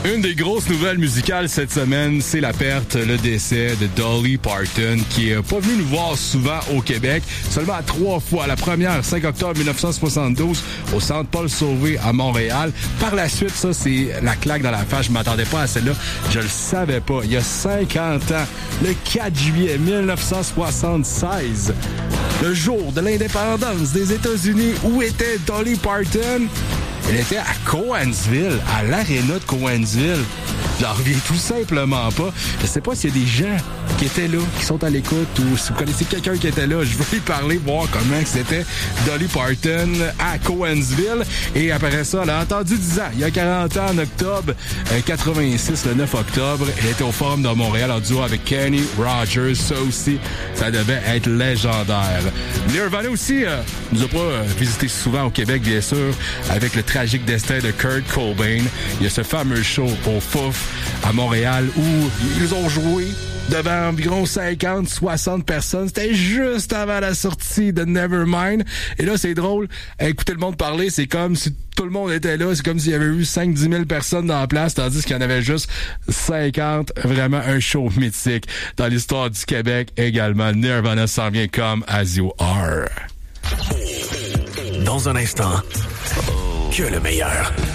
Une des grosses nouvelles musicales cette semaine, c'est la perte, le décès de Dolly Parton, qui est pas venue nous voir souvent au Québec, seulement 3 fois. La première, 5 octobre 1972, au Centre Paul-Sauvé à Montréal. Par la suite, ça, c'est la claque dans la face. Je m'attendais pas à celle-là. Je le savais pas. Il y a 50 ans, le 4 juillet 1976, le jour de l'indépendance des États-Unis, où était Dolly Parton? Elle était à Cowansville, à l'aréna de Cowansville. J'en reviens tout simplement pas. Je sais pas s'il y a des gens qui étaient là, qui sont à l'écoute, ou si vous connaissez quelqu'un qui était là, je veux lui parler, voir comment c'était Dolly Parton à Cowansville. Et après ça, elle a entendu 10 ans, il y a 40 ans, en octobre 86, le 9 octobre, elle était au Forum de Montréal en duo avec Kenny Rogers. Ça aussi, ça devait être légendaire. Nirvana aussi nous a pas visité souvent au Québec, bien sûr, avec le tragique destin de Kurt Cobain. Il y a ce fameux show au Fouf à Montréal où ils ont joué devant environ 50-60 personnes. C'était juste avant la sortie de Nevermind. Et là, c'est drôle. Écouter le monde parler, c'est comme si tout le monde était là. C'est comme s'il y avait eu 5-10 000 personnes dans la place, tandis qu'il y en avait juste 50. Vraiment un show mythique dans l'histoire du Québec également. Nirvana s'en vient comme As You Are. Dans un instant, que le meilleur.